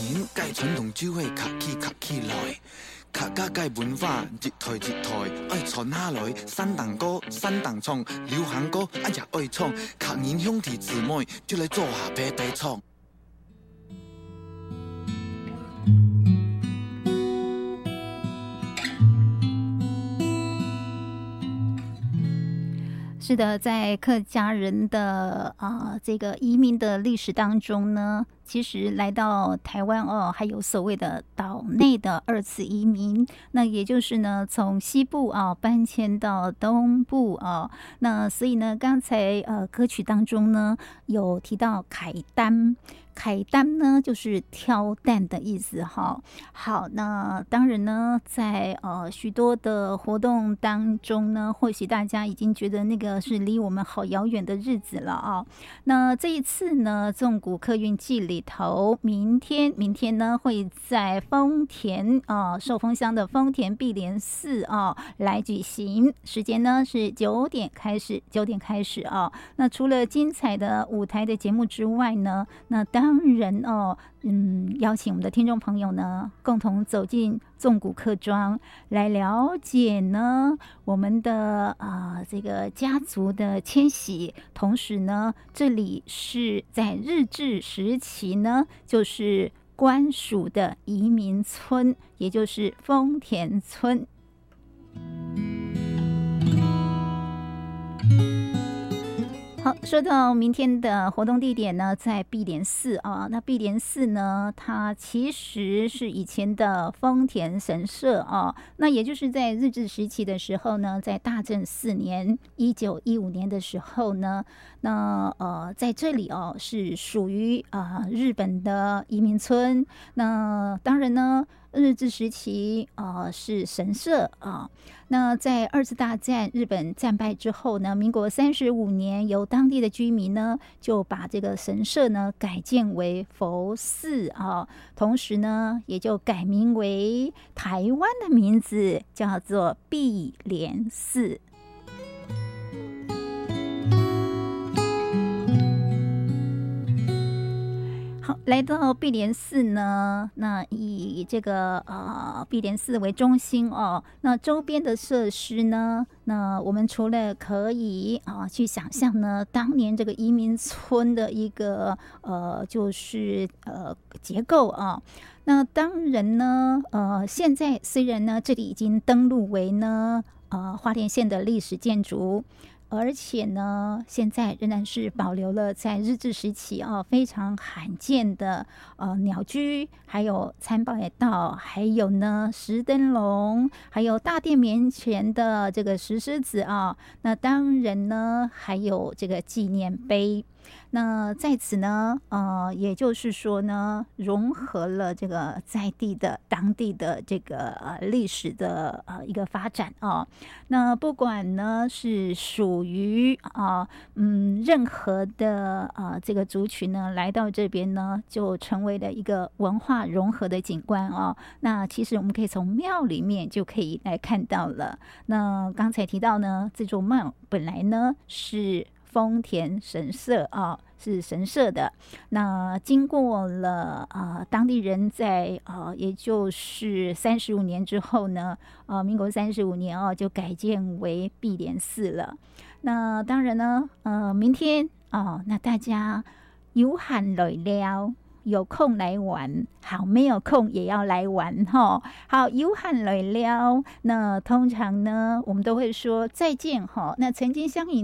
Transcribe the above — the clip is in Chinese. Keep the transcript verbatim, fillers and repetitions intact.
年介传统酒会卡起卡起来，客家介文化日台日台，爱传下来。山东歌、山东唱，流行歌啊也爱唱。客人兄弟姊妹就来做下白白唱。 是的，在客家人的啊、呃、这个移民的历史当中呢，其实来到台湾哦，还有所谓的岛内的二次移民，那也就是呢从西部啊搬迁到东部啊，那所以呢刚才呃歌曲当中呢有提到凯丹。凯丹呢，就是挑担的意思哈。好，那当然呢，在呃许多的活动当中呢，或许大家已经觉得那个是离我们好遥远的日子了啊。那这一次呢，纵谷客运季里头，明天明天呢会在丰田啊、呃、寿丰乡的丰田碧莲寺啊来举行，时间呢是九点开始，九点开始啊。那除了精彩的舞台的节目之外呢，那当当然哦，嗯，邀请我们的听众朋友呢，共同走进纵谷客庄，来了解呢我们的啊、呃、这个家族的迁徙。同时呢，这里是在日治时期呢，就是官署的移民村，也就是丰田村。好，说到明天的活动地点呢，在碧莲寺啊。那碧莲寺呢，它其实是以前的丰田神社啊。那也就是在日治时期的时候呢，在大正四年（一九一五年）的时候呢，那呃在这里哦是属于啊、呃、日本的移民村。那当然呢，日治时期啊、呃、是神社啊。那在二次大战日本战败之后呢，民国三十五年，由当地的居民呢就把这个神社呢改建为佛寺啊，同时呢也就改名为台湾的名字，叫做碧莲寺。好，来到碧莲寺呢，那以这个呃碧莲寺为中心哦，那周边的设施呢，那我们除了可以啊、呃、去想象呢，当年这个移民村的一个呃就是呃结构啊，那当然呢，呃现在虽然呢这里已经登录为呢呃花莲县的历史建筑。而且呢，现在仍然是保留了在日治时期啊非常罕见的呃鸟居，还有参拜道，还有呢石灯笼，还有大殿面前的这个石狮子啊。那当然呢，还有这个纪念碑。那在此呢，呃，也就是说呢，融合了这个在地的、当地的这个呃历史的呃一个发展啊。那不管呢是属于啊嗯任何的呃这个族群呢，来到这边呢，就成为了一个文化融合的景观啊。那其实我们可以从庙里面就可以来看到了。那刚才提到呢，这座庙本来呢是丰田神社啊，是神社的。那经过了呃当地人在呃也就是三十五年之后呢，呃民国三十五年哦、啊、就改建为碧莲寺了。那当然呢，呃明天哦，那大家有闲来了。有空来玩，好，没有空也要来玩哈。好，有闲来了，那通常呢，我们都会说再见哈。那曾经相遇。